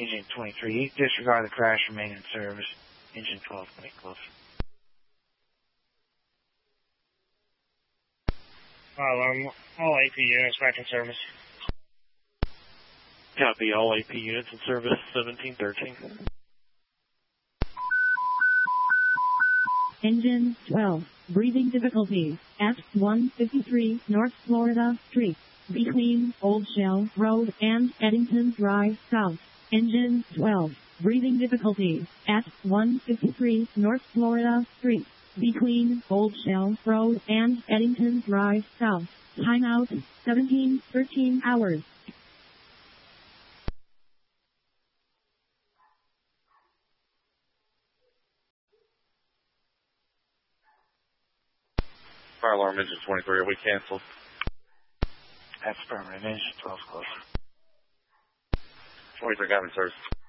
Engine 23, disregard the crash, remain in service. Engine 12, make close. Alarm, all AP units back in service. Copy, all AP units in service, 1713. Engine 12, breathing difficulties at 153 North Florida Street, between Old Shell Road and Eddington Drive South. Engine 12, breathing difficulties at 153 North Florida Street, between Old Shell Road and Eddington Drive South. Timeout, 1713 hours. Fire alarm engine 23, are we canceled? That's permanent. Engine 12 close. 23 got in service.